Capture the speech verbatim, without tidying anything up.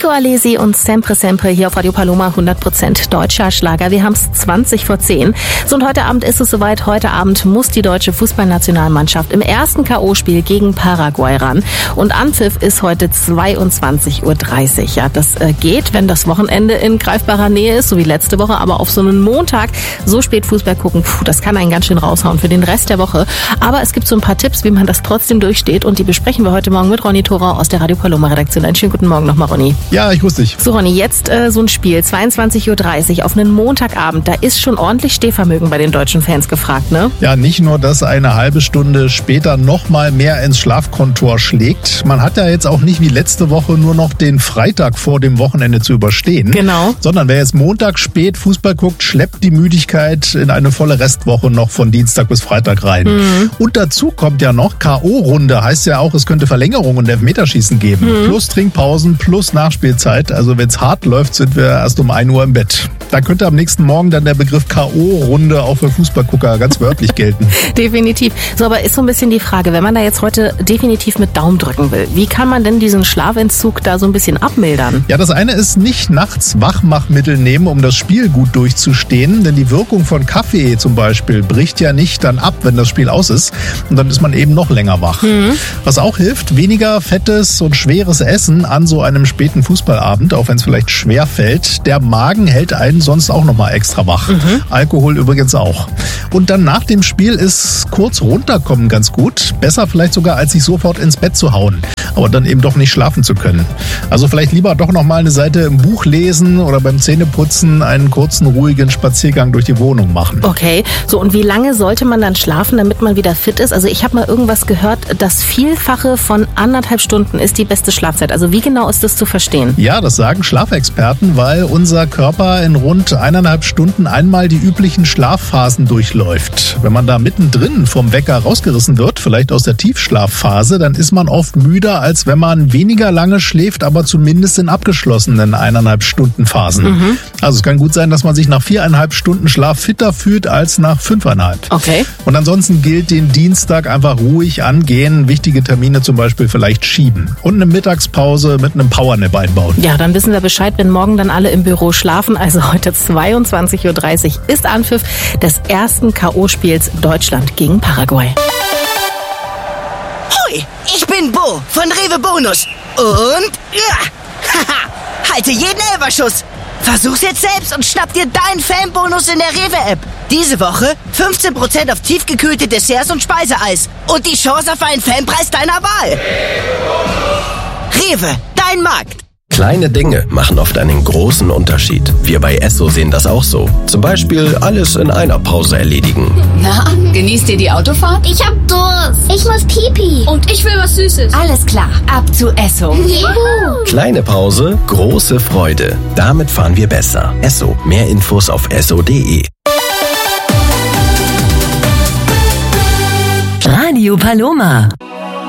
Nico Alesi und Sempre Sempre hier auf Radio Paloma, hundert Prozent deutscher Schlager. Wir haben es zwanzig vor zehn. So, und heute Abend ist es soweit. Heute Abend muss die deutsche Fußballnationalmannschaft im ersten K O-Spiel gegen Paraguay ran. Und Anpfiff ist heute zweiundzwanzig Uhr dreißig. Ja, das äh, geht, wenn das Wochenende in greifbarer Nähe ist, so wie letzte Woche. Aber auf so einen Montag so spät Fußball gucken, puh, das kann einen ganz schön raushauen für den Rest der Woche. Aber es gibt so ein paar Tipps, wie man das trotzdem durchsteht. Und die besprechen wir heute Morgen mit Ronny Thorau aus der Radio Paloma Redaktion. Einen schönen guten Morgen nochmal, Ronny. Ja, ich grüße dich. So, Ronny, jetzt äh, so ein Spiel, zweiundzwanzig Uhr dreißig auf einen Montagabend. Da ist schon ordentlich Stehvermögen bei den deutschen Fans gefragt, ne? Ja, nicht nur, dass eine halbe Stunde später noch mal mehr ins Schlafkontor schlägt. Man hat ja jetzt auch nicht wie letzte Woche nur noch den Freitag vor dem Wochenende zu überstehen. Genau. Sondern wer jetzt Montag spät Fußball guckt, schleppt die Müdigkeit in eine volle Restwoche noch von Dienstag bis Freitag rein. Mhm. Und dazu kommt ja noch K O-Runde. Heißt ja auch, es könnte Verlängerungen und Elfmeterschießen geben. Mhm. Plus Trinkpausen, plus Nachspielzeit. Also wenn es hart läuft, sind wir erst um ein Uhr im Bett. Da könnte am nächsten Morgen dann der Begriff K O-Runde auch für Fußballgucker ganz wörtlich gelten. Definitiv. So, aber ist so ein bisschen die Frage, wenn man da jetzt heute definitiv mit Daumen drücken will, wie kann man denn diesen Schlafentzug da so ein bisschen abmildern? Ja, das eine ist nicht nachts Wachmachmittel nehmen, um das Spiel gut durchzustehen, denn die Wirkung von Kaffee zum Beispiel bricht ja nicht dann ab, wenn das Spiel aus ist, und dann ist man eben noch länger wach. Mhm. Was auch hilft, weniger fettes und schweres Essen an so einem späten Fußballabend, auch wenn es vielleicht schwer fällt. Der Magen hält einen sonst auch noch mal extra wach. Mhm. Alkohol übrigens auch. Und dann nach dem Spiel ist kurz runterkommen ganz gut. Besser vielleicht sogar, als sich sofort ins Bett zu hauen. Aber dann eben doch nicht schlafen zu können. Also vielleicht lieber doch noch mal eine Seite im Buch lesen oder beim Zähneputzen einen kurzen, ruhigen Spaziergang durch die Wohnung machen. Okay, so, und wie lange sollte man dann schlafen, damit man wieder fit ist? Also ich habe mal irgendwas gehört, das Vielfache von anderthalb Stunden ist die beste Schlafzeit. Also wie genau ist das zu verstehen? Ja, das sagen Schlafexperten, weil unser Körper in rund eineinhalb Stunden einmal die üblichen Schlafphasen durchläuft. Wenn man da mittendrin vom Wecker rausgerissen wird, vielleicht aus der Tiefschlafphase, dann ist man oft müder, als wenn man weniger lange schläft, aber zumindest in abgeschlossenen eineinhalb Stunden Phasen. Mhm. Also es kann gut sein, dass man sich nach viereinhalb Stunden Schlaf fitter fühlt als nach fünfeinhalb. Okay. Und ansonsten gilt den Dienstag einfach ruhig angehen, wichtige Termine zum Beispiel vielleicht schieben und eine Mittagspause mit einem Powernap einbauen. Ja, dann wissen wir Bescheid, wenn morgen dann alle im Büro schlafen. Also heute zweiundzwanzig Uhr dreißig ist Anpfiff des ersten K O-Spiels Deutschland gegen Paraguay. Hoi, ich bin Bo von Rewe Bonus. Und ja, haha, halte jeden Elferschuss. Versuch's jetzt selbst und schnapp dir deinen Fanbonus in der Rewe-App. Diese Woche fünfzehn Prozent auf tiefgekühlte Desserts und Speiseeis. Und die Chance auf einen Fanpreis deiner Wahl. Rewe, dein Markt. Kleine Dinge machen oft einen großen Unterschied. Wir bei Esso sehen das auch so. Zum Beispiel alles in einer Pause erledigen. Na, genießt ihr die Autofahrt? Ich hab Durst. Ich muss Pipi. Und ich will was Süßes. Alles klar, ab zu Esso. Juhu. Kleine Pause, große Freude. Damit fahren wir besser. Esso. Mehr Infos auf esso punkt de. Radio Paloma.